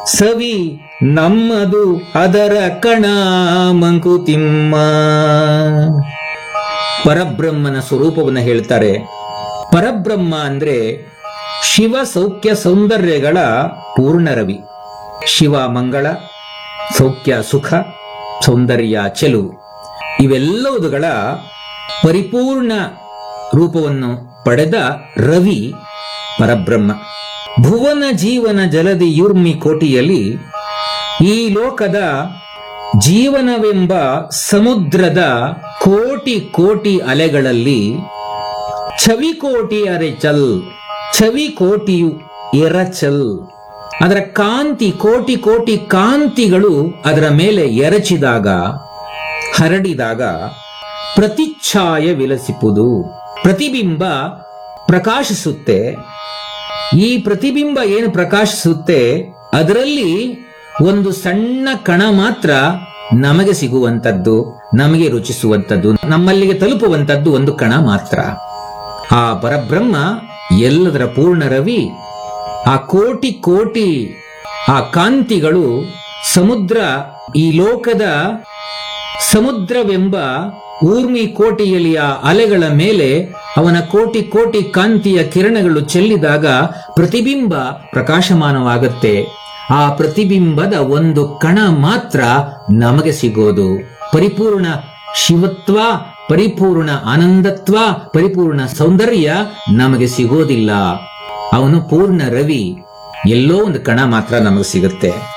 ಸವಿ ನಮ್ಮದು ಅದರ ಕಣ ಮಂಕುತಿಮ್ಮ. ಪರಬ್ರಹ್ಮನ ಸ್ವರೂಪವನ್ನು ಹೇಳ್ತಾರೆ. ಪರಬ್ರಹ್ಮ ಅಂದ್ರೆ ಶಿವ ಸೌಖ್ಯ ಸೌಂದರ್ಯಗಳ ಪೂರ್ಣರವಿ. ಶಿವ ಮಂಗಳ, ಸೌಖ್ಯ ಸುಖ, ಸೌಂದರ್ಯ ಚೆಲುವು, ಇವೆಲ್ಲವುಗಳ ಪರಿಪೂರ್ಣ ರೂಪವನ್ನು ಪಡೆದ ರವಿ ಪರಬ್ರಹ್ಮ. ಭುವನ ಜೀವನ ಜಲದಿ ಯುರ್ಮಿ ಕೋಟಿಯಲ್ಲಿ ಈ ಲೋಕದ ಜೀವನವೆಂಬ ಸಮುದ್ರದ ಕೋಟಿ ಕೋಟಿ ಅಲೆಗಳಲ್ಲಿ ಛವಿಕೋಟಿ ಅರೆಚಲ್, ಛವಿಕೋಟಿಯು ಎರಚಲ್, ಅದರ ಕಾಂತಿ ಕೋಟಿ ಕೋಟಿ ಕಾಂತಿಗಳು ಅದರ ಮೇಲೆ ಎರಚಿದಾಗ, ಹರಡಿದಾಗ ಪ್ರತಿಚ್ಛಾಯ ವಿಲಸಿಪುದು. ಪ್ರತಿಬಿಂಬ ಪ್ರಕಾಶಿಸುತ್ತೆ. ಈ ಪ್ರತಿಬಿಂಬ ಏನು ಪ್ರಕಾಶಿಸುತ್ತೆ ಅದರಲ್ಲಿ ಒಂದು ಸಣ್ಣ ಕಣ ಮಾತ್ರ ನಮಗೆ ಸಿಗುವಂತದ್ದು, ನಮಗೆ ರುಚಿಸುವಂತದ್ದು, ನಮ್ಮಲ್ಲಿಗೆ ತಲುಪುವಂತದ್ದು ಒಂದು ಕಣ ಮಾತ್ರ. ಆ ಪರಬ್ರಹ್ಮ ಎಲ್ಲದರ ಪೂರ್ಣ ರವಿ. ಆ ಕೋಟಿ ಕೋಟಿ ಆ ಕಾಂತಿಗಳು ಸಮುದ್ರ, ಈ ಲೋಕದ ಸಮುದ್ರವೆಂಬ ಊರ್ಮಿ ಕೋಟಿಯಲ್ಲಿಯ ಅಲೆಗಳ ಮೇಲೆ ಅವನ ಕೋಟಿ ಕೋಟಿ ಕಾಂತಿಯ ಕಿರಣಗಳು ಚೆಲ್ಲಿದಾಗ ಪ್ರತಿಬಿಂಬ ಪ್ರಕಾಶಮಾನವಾಗುತ್ತೆ. ಆ ಪ್ರತಿಬಿಂಬದ ಒಂದು ಕಣ ಮಾತ್ರ ನಮಗೆ ಸಿಗೋದು. ಪರಿಪೂರ್ಣ ಶಿವತ್ವ, ಪರಿಪೂರ್ಣ ಆನಂದತ್ವ, ಪರಿಪೂರ್ಣ ಸೌಂದರ್ಯ ನಮಗೆ ಸಿಗೋದಿಲ್ಲ. ಅವನು ಪೂರ್ಣ ರವಿ. ಎಲ್ಲೋ ಒಂದು ಕಣ ಮಾತ್ರ ನಮಗೆ ಸಿಗುತ್ತೆ.